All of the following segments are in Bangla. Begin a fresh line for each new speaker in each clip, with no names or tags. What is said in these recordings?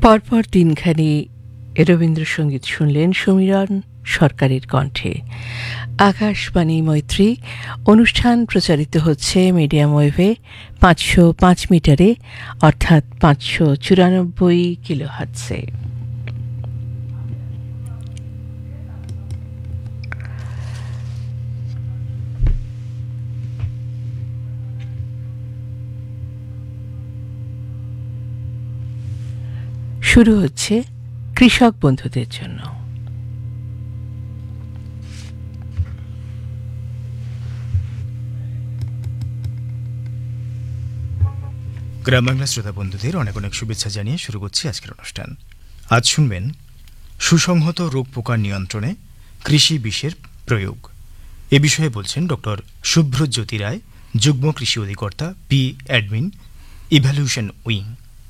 পরপর দিনখানি রবীন্দ্রসঙ্গীত শুনলেন সমীরণ সরকারের কণ্ঠে। আকাশবাণী মৈত্রী অনুষ্ঠান প্রচারিত হচ্ছে মিডিয়াম ওয়েভে 505 মিটারে অর্থাৎ 594 কিলোহার্টজে। শুরু হচ্ছে কৃষক বন্ধুদের জন্য।
গ্রাম বাংলা শ্রোতা বন্ধুদের অনেক অনেক শুভেচ্ছা জানিয়ে শুরু করছি আজকের অনুষ্ঠান। আজ শুনবেন সুসংহত রোগ পোকা নিয়ন্ত্রণে কৃষি বিষের প্রয়োগ। এ বিষয়ে বলছেন ডক্টর শুভ্রজ্যোতি রায়, যুগ্ম কৃষি অধিকর্তা, পি অ্যাডমিন, ইভ্যালুয়েশন উইং।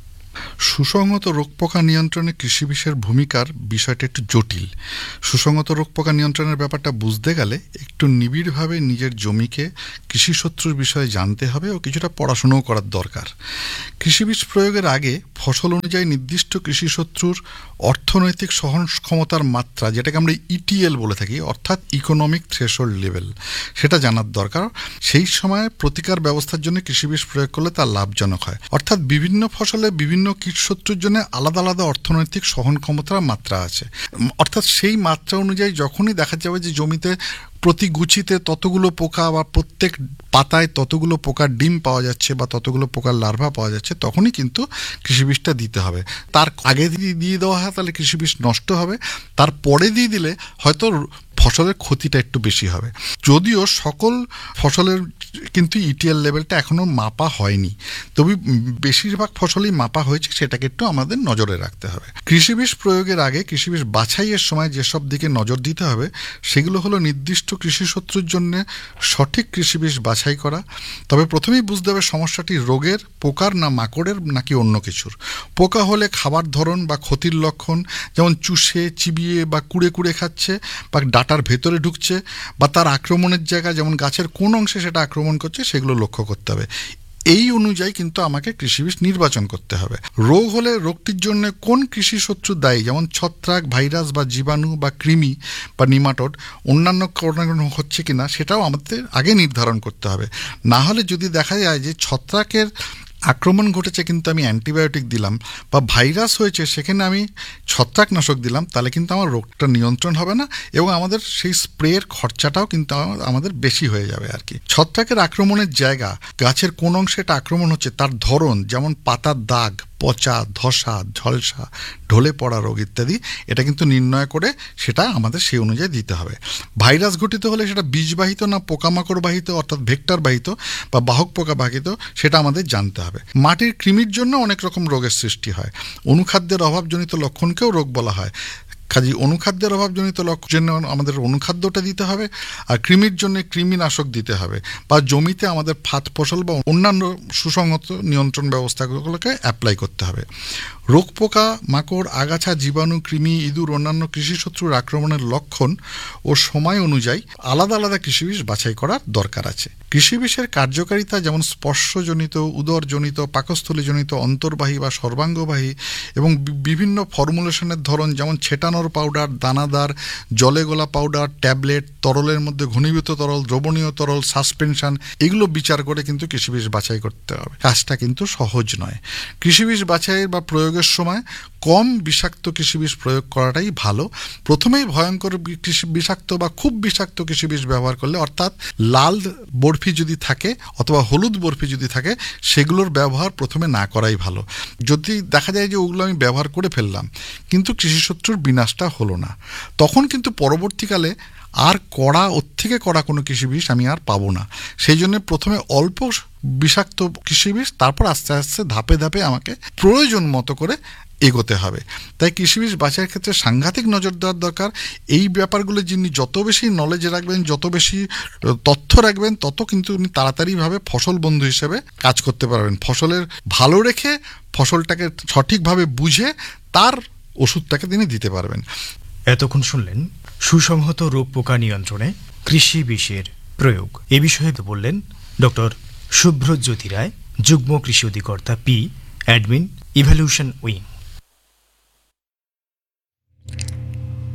সুসংহত রোগ পোকা নিয়ন্ত্রণে কৃষি বিষের ভূমিকার বিষয়টা একটু জটিল। সুসংহত রোগ পোকা নিয়ন্ত্রণের ব্যাপারটা বুঝতে গেলে একটু নিবিড়ভাবে নিজের জমিকে কৃষি শত্রুর বিষয়ে জানতে হবে ও কিছুটা পড়াশোনাও করার দরকার। কৃষি বিষ প্রয়োগের আগে ফসল অনুযায়ী নির্দিষ্ট কৃষি শত্রুর অর্থনৈতিক সহন ক্ষমতার মাত্রা, যেটাকে আমরা ইটিএল বলে থাকি, অর্থাৎ ইকোনমিক থ্রেশহোল্ড লেভেল, সেটা জানার দরকার। সেই সময় প্রতিকার ব্যবস্থার জন্য কৃষি বিষ প্রয়োগ করলে তা লাভজনক হয়। অর্থাৎ বিভিন্ন ফসলে বিভিন্ন কীটশত্রুর জন্য আলাদা আলাদা অর্থনৈতিক সহন ক্ষমতার মাত্রা আছে। অর্থাৎ সেই মাত্রা অনুযায়ী যখনই দেখা যাবে যে জমিতে প্রতি গুছিতে ততগুলো পোকা বা প্রত্যেক পাতায় ততগুলো পোকার ডিম পাওয়া যাচ্ছে বা ততগুলো পোকার লার্ভা পাওয়া যাচ্ছে, তখনই কিন্তু কৃষি বিষটা দিতে হবে। তার আগে দিয়ে দেওয়া হয় তাহলে কৃষি বিষ নষ্ট হবে, তারপরে দিয়ে দিলে হয়তো ফসলের ক্ষতিটা একটু বেশি হবে। যদিও সকল ফসলের কিন্তু ইটিএল লেভেলটা এখনও মাপা হয়নি, তবে বেশিরভাগ ফসলই মাপা হয়েছে, সেটাকে একটু আমাদের নজরে রাখতে হবে। কৃষি বিষ প্রয়োগের আগে কৃষি বিষ বাছাইয়ের সময় যেসব দিকে নজর দিতে হবে সেগুলো হলো নির্দিষ্ট কৃষি শত্রুর জন্য সঠিক কৃষি বিষ বাছাই করা। তবে প্রথমেই বুঝতে হবে সমস্যাটি রোগের, পোকার না মাকড়ের নাকি অন্য কিছুর। পোকা হলে খাবার ধরন বা ক্ষতির লক্ষণ, যেমন চুষে চিবিয়ে বা কুড়ে কুড়ে খাচ্ছে বা ডাটার ভেতরে ঢুকছে বা তার আক্রমণের জায়গা, যেমন গাছের কোন অংশে সেটা আক্রমণ করছে, সেগুলো লক্ষ্য করতে হবে। এই অনুযায়ী কিন্তু আমাকে কৃষি বিষ নির্বাচন করতে হবে। রোগ হলে রোগটির জন্য কোন কৃষি শত্রু দায়ী, যেমন ছত্রাক, ভাইরাস বা জীবাণু বা কৃমি বা নিমাটোড, অন্যান্য কারণে হচ্ছে কিনা সেটাও আমাদের আগে নির্ধারণ করতে হবে। না হলে যদি দেখা যায় যে ছত্রাকের আক্রমণ ঘটেছে কিন্তু আমি অ্যান্টিবায়োটিক দিলাম, বা ভাইরাস হয়েছে সেখানে আমি ছত্রাকনাশক দিলাম, তাহলে কিন্তু আমার রোগটা নিয়ন্ত্রণ হবে না এবং আমাদের সেই স্প্রের খরচাটাও কিন্তু আমাদের বেশি হয়ে যাবে আর কি। ছত্রাকের আক্রমণের জায়গা, গাছের কোন অংশে এটা আক্রমণ হচ্ছে, তার ধরন, যেমন পাতার দাগ, পচা, ধসা, ঝলসা, ঢলে পড়া রোগ ইত্যাদি, এটা কিন্তু নির্ণয় করে সেটা আমাদের সেই অনুযায়ী দিতে হবে। ভাইরাস ঘটিত হলে সেটা বীজবাহিত না পোকামাকড় বাহিত, অর্থাৎ ভেক্টর বাহিত বা বাহক পোকা বাহিত, সেটা আমাদের জানতে হবে। মাটির কৃমির জন্য অনেক রকম রোগের সৃষ্টি হয়। অনুখাদ্যের অভাবজনিত লক্ষণকেও রোগ বলা হয়। কাজে অনুখাদ্যের অভাবজনিত লক্ষণের জন্য আমাদের অনুখাদ্যটা দিতে হবে, আর কৃমির জন্য কৃমিনাশক দিতে হবে, বা জমিতে আমাদের ফাত ফসল বা অন্যান্য সুসংহত নিয়ন্ত্রণ ব্যবস্থাগুলোকে অ্যাপ্লাই করতে হবে। রোগ পোকা মাকড়, আগাছা, জীবাণু, কৃমি, ইঁদুর, অন্যান্য কৃষি শত্রুর আক্রমণের লক্ষণ ও সময় অনুযায়ী আলাদা আলাদা কৃষি বিষ বাছাই করার দরকার আছে। কৃষি বিষের কার্যকারিতা যেমন স্পর্শজনিত, উদরজনিত, পাকস্থলীজনিত, অন্তর্বাহী বা সর্বাঙ্গবাহী, এবং বিভিন্ন ফর্মুলেশনের ধরন, যেমন ছেটানোর পাউডার, দানাদার, জলে গোলা পাউডার, ট্যাবলেট, তরলের মধ্যে ঘনীভূত তরল, দ্রবণীয় তরল, সাসপেনশন, এগুলো বিচার করে কিন্তু কৃষি বিষ বাছাই করতে হবে। কাজটা কিন্তু সহজ নয়। কৃষি বিষ বাছাই বা প্রয়োগের সময় কম বিষাক্ত কৃষি বিষ প্রয়োগ করাটাই ভালো। প্রথমেই ভয়ঙ্কর বিষাক্ত বা খুব বিষাক্ত কৃষি বিষ ব্যবহার করলে, অর্থাৎ লাল বরফি যদি থাকে অথবা হলুদ বরফি যদি থাকে, সেগুলোর ব্যবহার প্রথমে না করাই ভালো। যদি দেখা যায় যে ওগুলো আমি ব্যবহার করে ফেললাম কিন্তু কৃষি শত্রুর বিনাশটা হলো না, তখন কিন্তু পরবর্তীকালে আর কড়া, ওর থেকে কড়া কোনো কৃষি বিষ আমি আর পাবো না। সেই জন্য প্রথমে অল্প বিষাক্ত কৃষি বিষ, তারপর আস্তে আস্তে ধাপে ধাপে আমাকে প্রয়োজন মতো করে এগোতে হবে। তাই কৃষি বিষ বাছাইয়ের ক্ষেত্রে সাংঘাতিক নজর দেওয়ার দরকার। এই ব্যাপারগুলো যিনি যত বেশি নলেজ রাখবেন, যত বেশি তথ্য রাখবেন, তত কিন্তু উনি তাড়াতাড়িভাবে ফসল বন্ধু হিসেবে কাজ করতে পারবেন। ফসলের ভালো রেখে ফসলটাকে সঠিকভাবে বুঝে তার ওষুধটাকে তিনি দিতে পারবেন।
এতক্ষণ শুনলেন সুসংহত রোগ পোকা নিয়ন্ত্রণে কৃষি বিষের প্রয়োগ। এ বিষয়ে তো বললেন ডক্টর শুভ্রজ্যোতি রায়, যুগ্ম কৃষি অধিকর্তা, পি অ্যাডমিন, ইভ্যালুয়েশন উইং।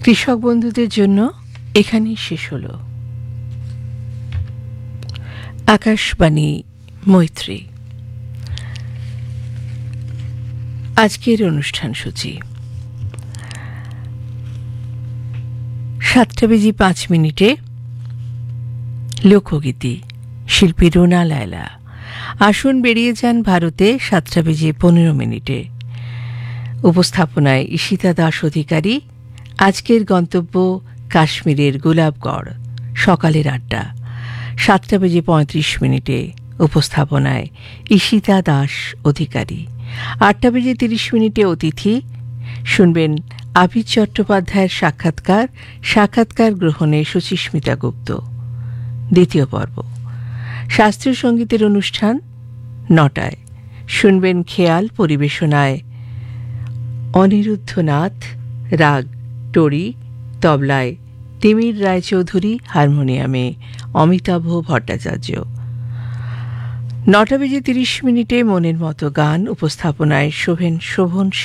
কৃষক বন্ধুদের জন্য এখানেই শেষ হলো আকাশবাণী মৈত্রী আজকের অনুষ্ঠান সূচি। 7:05 লোকগীতি, শিল্পী রুনা লায়লা। আসুন বেরিয়ে যান ভারতে 7:15 উপস্থাপনায় ঈশিতা দাস অধিকারী। আজকের গন্তব্য কাশ্মীরের গোলাপগড়। সকালের আড্ডা 7:35 উপস্থাপনায় ঈশিতা দাস অধিকারী। 8:30 অতিথি শুনবেন আবির চট্টোপাধ্যায়ের সাক্ষাৎকার গ্রহণে সুচিস্মিতা গুপ্ত। দ্বিতীয় পর্ব শাস্ত্রীয় সঙ্গীতের অনুষ্ঠান 9টায় শুনবেন খেয়াল, পরিবেশনায় অনিরুদ্ধনাথ, রাগ টরি, তবলায় তিমির রায়চৌধুরী, হারমোনিয়ামে অমিতাভ ভট্টাচার্য। 9:30 মনের মতো গান, উপস্থাপনায় শোভন